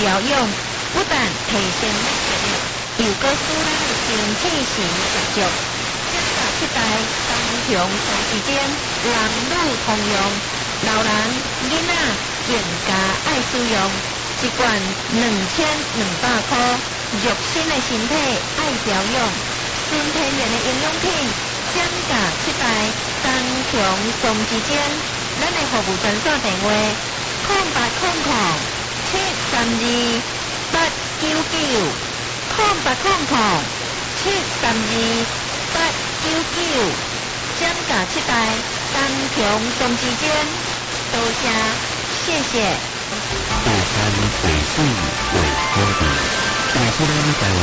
调用，不但提升免疫力，又搁使咱的身体性持续。增加期待当雄长时间，男女通用，老人、囡仔更加爱使用。一罐2200块，肉身的身体爱调用，纯天然的营养品，减价期待当雄长时间。咱的服务专线电话：0800-732-899，0800-732-899，减价期待当雄长时间。多谢，谢谢。 大山水水为好地，带出咱台湾